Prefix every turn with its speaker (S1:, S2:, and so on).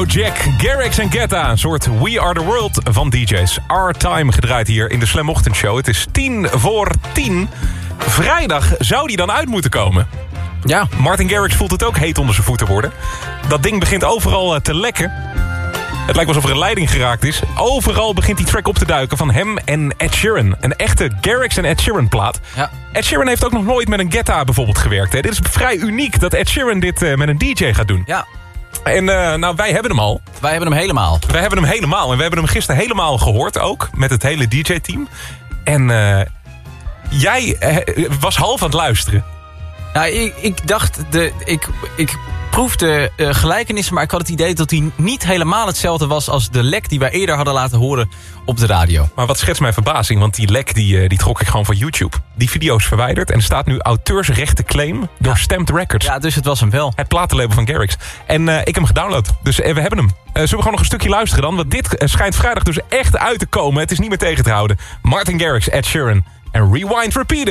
S1: Jack, Garrix en Guetta, een soort We Are The World van DJ's. Our Time gedraaid hier in de Slam Ochtendshow. Het is 10:10. Vrijdag zou die dan uit moeten komen.
S2: Ja.
S1: Martin Garrix voelt het ook heet onder zijn voeten worden. Dat ding begint overal te lekken. Het lijkt alsof er een leiding geraakt is. Overal begint die track op te duiken van hem en Ed Sheeran. Een echte Garrix en Ed Sheeran plaat.
S2: Ja.
S1: Ed Sheeran heeft ook nog nooit met een Guetta bijvoorbeeld gewerkt. Hè? Dit is vrij uniek dat Ed Sheeran dit met een DJ gaat doen.
S2: Ja.
S1: En nou, wij hebben hem al.
S2: Wij hebben hem helemaal.
S1: Wij hebben hem helemaal. En we hebben hem gisteren helemaal gehoord ook. Met het hele DJ-team. En jij was half aan het luisteren.
S2: Nou, ik dacht, ik proefde gelijkenissen, maar ik had het idee dat hij niet helemaal hetzelfde was als de lek die wij eerder hadden laten horen op de radio.
S1: Maar wat schetst mijn verbazing, want die lek die trok ik gewoon van YouTube. Die video is verwijderd en er staat nu auteursrechtenclaim door Stamped Records.
S2: Ja, dus het was hem wel.
S1: Het platenlabel van Garrix. En ik heb hem gedownload. Dus we hebben hem. Zullen we gewoon nog een stukje luisteren dan? Want dit schijnt vrijdag dus echt uit te komen. Het is niet meer tegen te houden. Martin Garrix, Ed Sheeran en Rewind Repeat It.